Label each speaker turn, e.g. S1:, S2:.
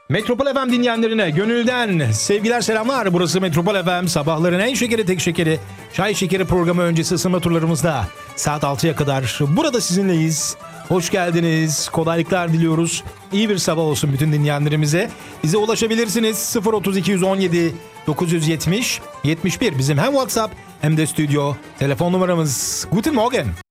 S1: Metropol FM dinleyenlerine gönülden sevgiler selamlar. Burası Metropol FM, sabahların en şekeri tek şekeri çay şekeri programı öncesi ısınma turlarımızda saat 6'ya kadar burada sizinleyiz. Hoş geldiniz, kolaylıklar diliyoruz. İyi bir sabah olsun bütün dinleyenlerimize. Bize ulaşabilirsiniz 03217 970 71 bizim hem WhatsApp hem de stüdyo telefon numaramız. Guten Morgen.